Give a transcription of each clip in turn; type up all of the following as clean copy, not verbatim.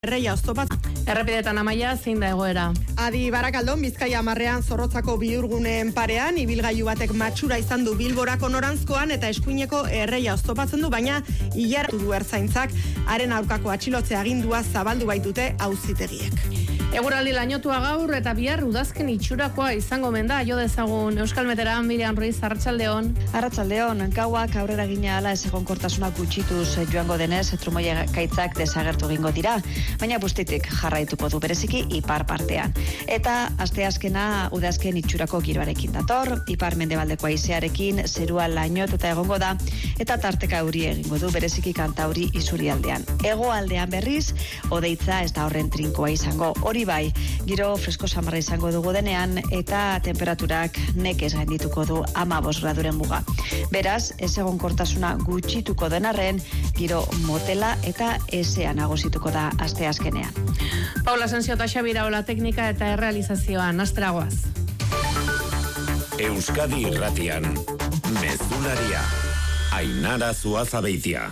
Erreia oztopat. Errepidetan Amaia, zein da egoera? Adi Barakaldon, Bizkaia marrean Zorrotzako bihurguneen parean, ibilgailu batek matxura izan du Bilborako noranzkoan eta eskuineko erreia oztopatzen du, baina ilartu du ertzaintzak, haren aurkako atxilotze agindua zabaldu baitute auzitegiek. Eguraldi lainotua gaur eta bihar udazken itxurakoa izango menda, jo dezagun Euskal Meteran, Miriam Ruiz, Arratsaldeon. Arratsaldeon, gauak aurrera gina ala ezegonkortasunak gutxituz joango denez, trumoia gaitzak desagertu egingo dira, baina bustitik jarraituko du bereziki ipar partean. Eta asteazkena udazken itxurako giroarekin dator, ipar mendebaldeko haizearekin zerua lainotuta egongo da, eta tarteka euri egingo du bereziki Kantauri isurialdean. Hegoaldean berriz, hodeitza ez da horren trinkoa izango. Hori bai, giro fresko samarra izango dugu denean eta temperaturak nekez gaindituko du 15 graduren muga. Beraz, ezegonkortasuna gutxituko denarren, giro motela eta ezean nagusituko da asteazkenean. Paula Asensio eta Xabi Iraola teknika eta errealizazioan, astragoaz. Euskadi Irratian, Mezularia, Ainara Zuazabeitia.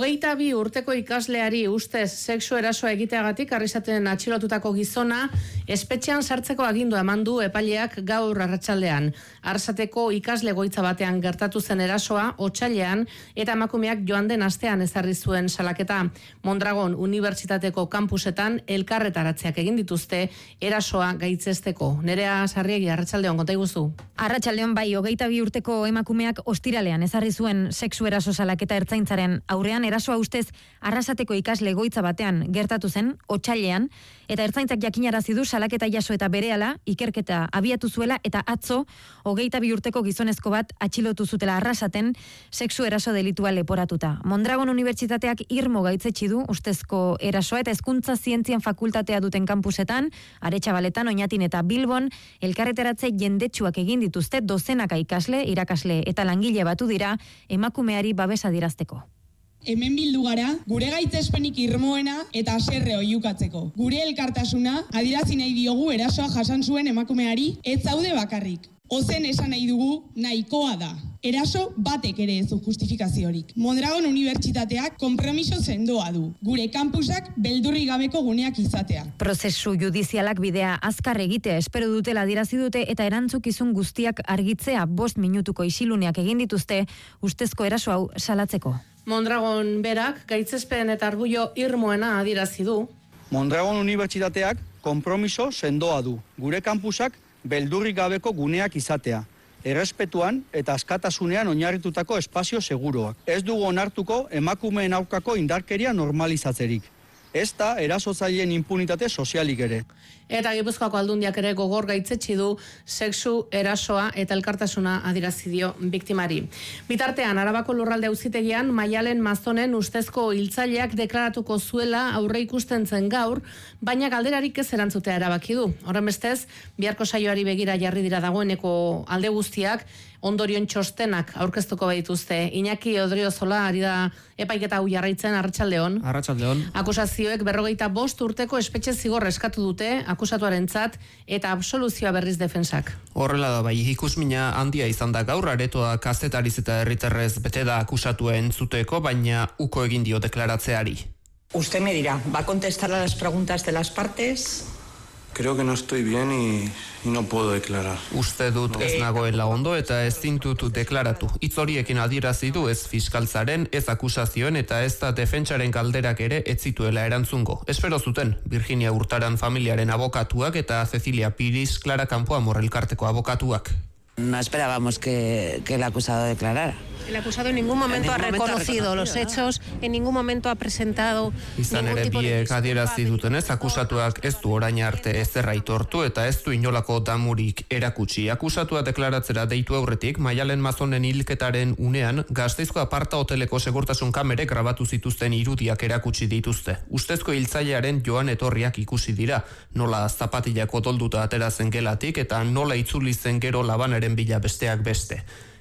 22 urteko ikasleari ustez sexu erasoa egiteagatik arrisaten atxilotutako gizona espetxean sartzeko agindua eman du epaileak gaur arratsaldean. Arrasateko ikasle egoitza batean gertatu zen erasoa otsailean eta emakumeak joan den astean ezarri zuen salaketa. Mondragon Unibertsitateko kampusetan elkarretaratzeak egin dituzte erasoa gaitzesteko. Nerea Sarriegi, arratsaldeon, konta iguzu. Arratsaldeon bai, 22 urteko emakumeak ostiralean ezarri zuen sexu eraso salaketa ertzaintzaren aurrean. Erasoa ustez Arrasateko ikasle egoitza batean gertatu zen otsailean eta ertzaintzak jakinarazi du salaketa jaso eta berehala ikerketa abiatu zuela eta atzo 22 urteko gizonezko bat atxilotu zutela Arrasaten sexu eraso delitua leporatuta. Mondragon Unibertsitateak irmo gaitzetsi du ustezko erasoa eta hezkuntza zientzien fakultatea duten kampusetan, Aretxabaletan, Oñatin eta Bilbon elkarretaratze jendetsuak egin dituzte dozenaka ikasle, irakasle eta langile batu dira emakumeari babesa adierazteko. Hemen bildu gara, gure gaitzespenik irmoena eta haserre oihukatzeko. Gure elkartasuna adierazi nahi diogu erasoa jasan zuen emakumeari, ez zaude bakarrik. Ozen esan nahi dugu nahikoa da. Eraso batek ere ez du justifikaziorik. Mondragon Unibertsitateak konpromiso sendoa du. Gure kampusak beldurrik gabeko guneak izatea. Prozesu judizialak bidea azkar egitea espero dutela adierazi dute eta erantzukizun guztiak argitzea 5 minutuko isiluneak egin dituzte ustezko eraso hau salatzeko. Mondragon berak gaitzespen eta argullo irmoena adierazi du. Mondragon Unibertsitateak konpromiso sendoa du. Gure kampusak beldurrik gabeko guneak izatea. Errespetuan eta askatasunean oinarritutako espazio seguroak. Ez dugu onartuko emakumeen aurkako indarkeria normalizatzerik. Ez da erasotzaileen impunitate sozialik ere. Eta Gipuzkoako Aldundiak ere gogor gaitzetsi du sexu erasoa eta elkartasuna adierazi dio biktimari. Bitartean, Arabako Lurralde Auzitegian Maialen Mazonen ustezko hiltzaileak deklaratuko zuela aurre ikusten zen gaur, baina galderarik ez erantzutea erabaki du. Horren bestez, biharko saioari begira jarri dira dagoeneko alde guztiak, ondorion txostenak aurkeztuko baituzte. Iñaki Odriozola ari da epaiketa hau jarraitzen. Arratsaldeon. Arratsaldeon. Akusazioek 55 urteko espetxe zigor eskatu dute akusatuarentzat eta absoluzioa berriz defentsak. Horrela da bai, ikusmina handia izan da gaur, aretoa kazetariz eta herritarrez bete da akusatua entzuteko, baina uko egin dio deklaratzeari. Usted me dirá, ¿va a contestar a las preguntas de las partes? Creo que no estoy bien y no puedo declarar. Uste dut ez nagoela ondo eta ez dintut deklaratu. Hitz horiekin adierazi du ez fiskaltzaren, ez akusazioen eta ez da defentsaren galderak ere ez zituela erantzungo. Espero zuten Virginia Hurtaran familiaren abokatuak eta Cecilia Piris Clara Campoamor elkarteko abokatuak. No esperábamos que el acusado declarara. El acusado en ningún momento ha reconocido los hechos, en ningún momento ha presentado izan ere biek adierazi dutenez, akusatuak ez du orain arte ezer aitortu eta ez du inolako damurik erakutsi. Akusatua deklaratzera deitu aurretik, Maialen Mazonen hilketaren unean, Gasteizko aparta hoteleko segurtasun kamerek grabatu zituzten irudiak erakutsi dituzte. Ustezko hiltzailearen joan etorriak ikusi dira, nola zapatilako dolduta atera zen gelatik eta nola itzuli zen gero labanaren bila besteak beste.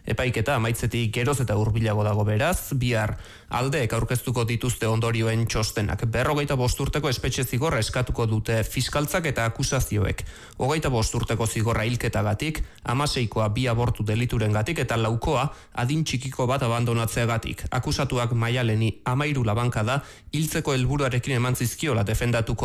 Epaiketa amaitzetik geroz eta hurbilago dago beraz, bihar aldeek aurkeztuko dituzte ondorioen txostenak. 45 urteko espetxe zigorra eskatuko dute fiskaltzak eta akusazioek. 25 urteko zigorra hilketagatik, 16koa 2 abortu deliturengatik eta 4koa adin txikiko bat abandonatzeagatik. Akusatuak Maialeni 13 labankada hiltzeko helburuarekin eman zizkiola defendatuko